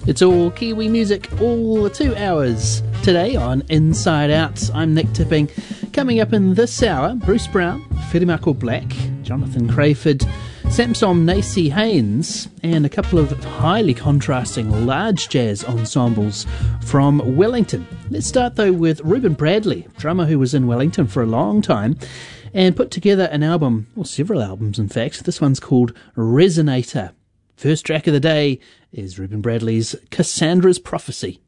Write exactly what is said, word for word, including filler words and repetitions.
It's all Kiwi music, all two hours today on Inside Out. I'm Nick Tipping. Coming up in this hour, Bruce Brown, Whirimako Black, Jonathan Crayford, Samson Nacy Haynes, and a couple of highly contrasting large jazz ensembles from Wellington. Let's start though with Ruben Bradley, drummer who was in Wellington for a long time and put together an album, or several albums in fact. This one's called Resonator. First track of the day is Ruben Bradley's Cassandra's Prophecy.